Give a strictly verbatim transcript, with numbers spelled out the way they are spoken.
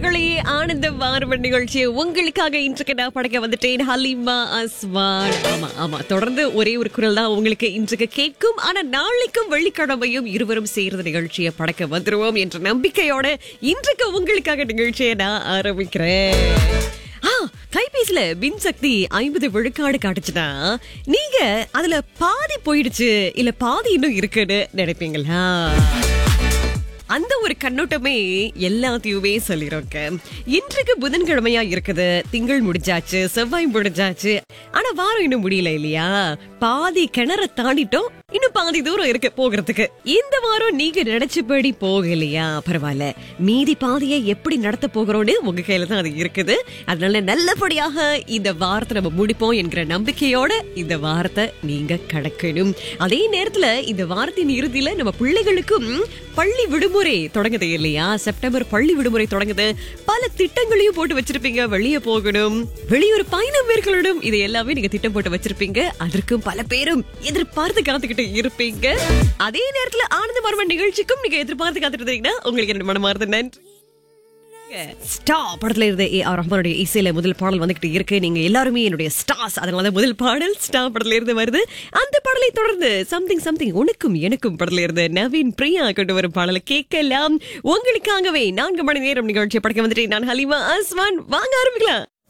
நேயர்களே, ஆனந்த வாரவன் நிகழ்ச்சியை உங்களுக்காக இன்றைக்கு நான் படைக்க வந்துட்டேன். ஹலிமா அஸ்வான். ஆமா ஆமா தொடர்ந்து ஒரே ஒரு குரல் தான் உங்களுக்கு இன்றைக்கு கேட்கும். ஆனா நாளைக்கும் வெள்ளிக்கிழமையும் இருவரும் சேர்ந்த நிகழ்ச்சியை படைக்க வந்துருவோம் என்ற நம்பிக்கையோட இன்றைக்கு உங்களுக்காக நிகழ்ச்சியை நான் ஆரம்பிக்கிறேன். கைபேசியில மின் சக்தி ஐம்பது விழுக்காடு காட்டுச்சுன்னா நீங்க அதுல பாதி போயிடுச்சு இல்ல பாதி இன்னும் இருக்குன்னு நினைப்பீங்களா? அந்த ஒரு கண்ணோட்டமே எல்லாத்தையுமே சொல்லிருக்க. இன்றைக்கு புதன்கிழமையா இருக்குது, திங்கள் முடிஞ்சாச்சு, செவ்வாய் முடிஞ்சாச்சு, ஆனா வாரம் இன்னும் முடியல இல்லையா? பாதி கிணற தாண்டிட்டோம், இன்னும் பாதி தூரம் இருக்கு போகிறதுக்கு. இந்த வாரம் நீங்க நினைச்சபடி போகலையா? பரவாயில்ல, மீதி பாதியை எப்படி நடத்த போகிறோம்னு உங்க கையில தான் அது இருக்குது. அதனால நல்லபடியாக இந்த வாரத்தை நம்ம முடிப்போம் என்கிற நம்பிக்கையோட இந்த வாரத்தை நீங்க கடக்கணும். அதே நேரத்துல இந்த வாரத்தின் இறுதியில நம்ம பிள்ளைகளுக்கும் பள்ளி விடுமுறை தொடங்குது இல்லையா? செப்டம்பர் பள்ளி விடுமுறை தொடங்குது. பல திட்டங்களையும் போட்டு வச்சிருப்பீங்க. வெளியே போகணும், வெளியூர் பயணம் மேற்கொள்ளணும், இது எல்லாமே நீங்க திட்டம் போட்டு வச்சிருப்பீங்க. அதற்கும் பல பேரும் எதிர்பார்த்து காத்துக்கிட்டு இருப்பீங்க. அதே நேரத்துல ஆனந்த மர்மன் நிகழ்ச்சிக்கும் நீங்க எதிர்பார்த்து காத்துட்டு இருந்தீங்கன்னா உங்களுக்கு என்னோட மனமார்ந்த நன்றி. ஸ்டார் படத்துல இருந்த ஏ ஆர் ரஹ்மானுடைய இசையில முதல் பாடல் வந்துகிட்டு இருக்கு. நீங்க எல்லாருமே என்னுடைய ஸ்டார்ஸ், அதனால முதல் பாடல் ஸ்டார் படத்துல இருந்து வருது. அந்த பாடலை தொடர்ந்து சம்திங் சம்திங் உனக்கும் எனக்கும் படத்துல இருந்து நவீன் பிரியா கொண்டு வரும் பாடலை கேட்கலாம். உங்களுக்காகவே நான்கு மணி நேரம் நிகழ்ச்சியை படைக்க வந்துட்டேன். நான் ஹலிமா அஸ்வான். வாங்க ஆரம்பிக்கலாம்.